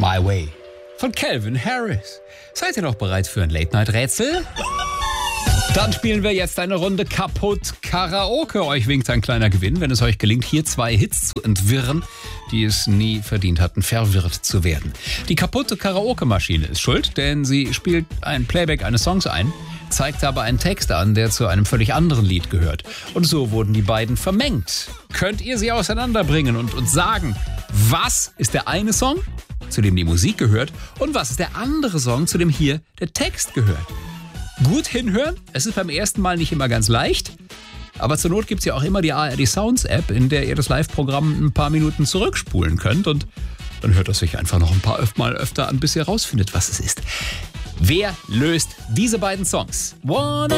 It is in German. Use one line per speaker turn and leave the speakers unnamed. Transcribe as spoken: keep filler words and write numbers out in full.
My Way von Calvin Harris. Seid ihr noch bereit für ein Late-Night-Rätsel? Dann spielen wir jetzt eine Runde kaputt Karaoke. Euch winkt ein kleiner Gewinn, wenn es euch gelingt, hier zwei Hits zu entwirren, die es nie verdient hatten, verwirrt zu werden. Die kaputte Karaoke-Maschine ist schuld, denn sie spielt ein Playback eines Songs ein, zeigt aber einen Text an, der zu einem völlig anderen Lied gehört. Und so wurden die beiden vermengt. Könnt ihr sie auseinanderbringen und uns sagen, was ist der eine Song, zu dem die Musik gehört, und was ist der andere Song, zu dem hier der Text gehört? Gut hinhören, es ist beim ersten Mal nicht immer ganz leicht, aber zur Not gibt es ja auch immer die A R D Sounds App, in der ihr das Live-Programm ein paar Minuten zurückspulen könnt, und dann hört es sich einfach noch ein paar Mal öfter an, bis ihr rausfindet, was es ist. Wer löst diese beiden Songs? Wanna